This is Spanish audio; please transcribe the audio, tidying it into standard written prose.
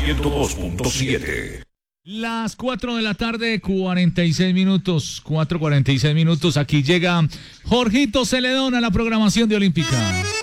102.7. Las 4 de la tarde, 46 minutos, 4:46 minutos. Aquí llega Jorgito Celedón a la programación de Olímpica.